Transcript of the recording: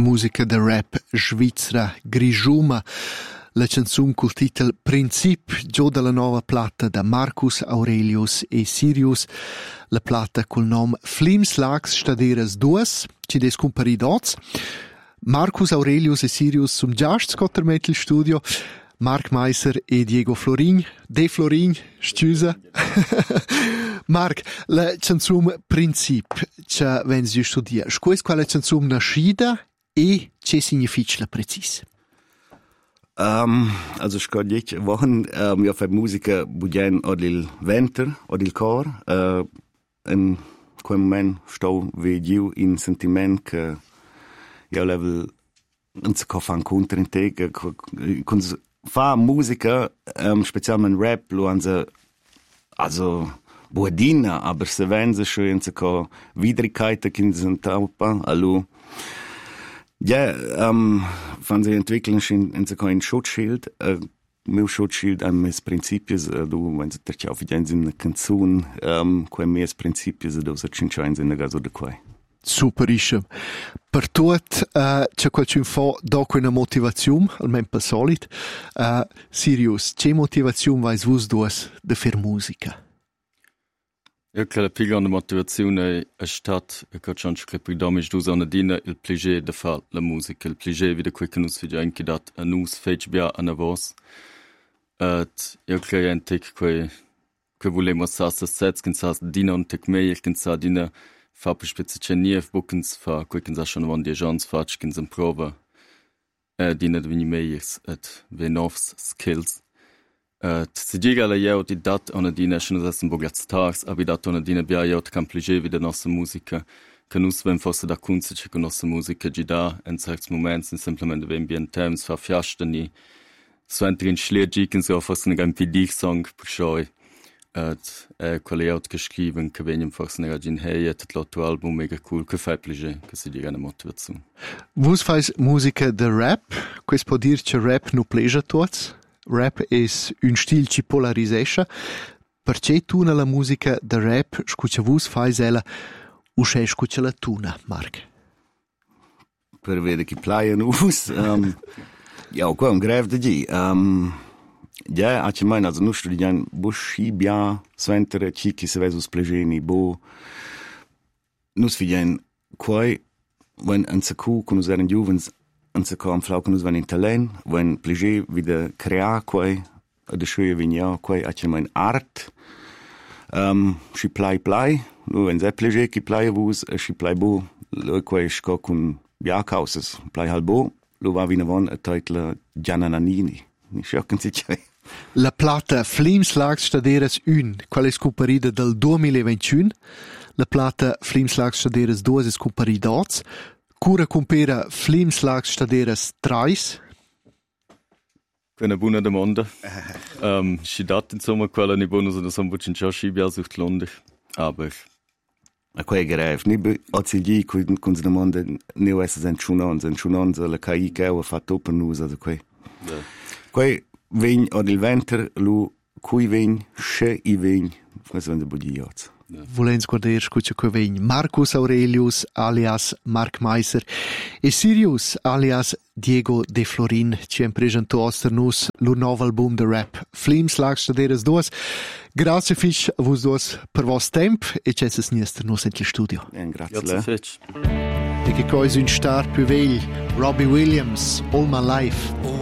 musica de rap svizzera Grigiuma. La canzun col titel Princip, giù dalla nuova plata da Marcus Aurelius e Sirius. La plata col nom Flimslags Staderas Duas, ci des comparidots. Marcus Aurelius e Sirius sum giasts cottermet il studio. Marc Meiser e Diego Florin. De Florin, scusa. Marc, la canzun Princip, ce vens giù studia. Scues quella canzun nascida e ce significa la precis? Also ich kann nicht wochen ja für Musiker budgen odil venter odil cor in quel moment sto vedio in sentiment che ja level uns ko fan counter in teg kun fa musica spezialmente rap lo anze also buadina aber se venze schön se ko Widrigkeiten kin sind taupa allo. Ja, wenn sie entwickeln in so ein Schutzschild, meu Schutzschild am mes principios, du wenn sie dich auf jeden Sinne Canzun, quei mes principios da so cinchain in gaso de quai. Super ische. Per tot c'è qualcun fa dopo una motivazione, almeno per solid. Sirius, che motivazione vais vos duas de fer musica? Ja, la più grande motivazione è stata, che c'è anche per dammi du sono dina il piacere di fare la musica, il piacere di quel che noi vi anche dat a noi fece bia a una voce. Io credo che volevamo sassa sets, che sa dina un tec meglio, che sa dina fa per specifici nief buckens fa, quel che sa schon van die gens faccio che in prova dina di meglio et venovs skills. Se diga la io di dat ona dina schon das bogat stars, aber dat ona dina bia io kan pliger wieder nostra musica, che nus wenn fosse da kunst che con nostra musica gi da in certs moments in simplement wenn bien terms fa fiastani so entrin schlergiken so fosse ne gan pd song pschoi quale io geschrieben che venim fosse ne gin hey et l'otto album mega cool che fa pliger che se diga una motivazione. Vos fais musica de rap, quest può dir che rap no pleasure tots? Rap es un stil ci polarisesce. Perché tuna la musica de rap, scuccia vus fais ella, o se scuccia la tuna, Marc? Per vedere chi plaien us. Ja, qua un grev de gi. Ja, a ce mai also nu studian busci bia sventere ci se vesus plegeni bo. Nus figen quai when an secu con us eren juvens und se kam flauken wenn in Talen, wenn pliger wieder crea quai de schöne vigna quai a mein art si play no wenn se pliger ki play vus si play bo lo quai sco con ja causes play halbo lo va vina von a title Giannanini ni schocken sich. La plata Flimslags Staderas 1, qual è scomparida del 2021. La plata Flimslags Staderas 2 è scomparida dots. Cura compera Flimslags Staderas 3? Una buona domanda. Si dat insomma quella ne buona sono un po' già scibia sucht Londra, aber a quei grev ni ocg con se domanda ne o essa chunon la kai che ho fatto per nusa da quei. Quei vegn od il venter lu cui vegn che I vegn cosa de bugiot. Volens guardare scuccia che vegn Marcus Aurelius alias Marc Meiser e Sirius alias Diego De Florin ci han presentato osternus lur nuovo album de rap Flimslags Staderas 2. Grazie fisch a vos dos per vos temp e c'è ses nus in il studio. Grazie fisch. E che cosa un star più vegl Robbie Williams All My Life.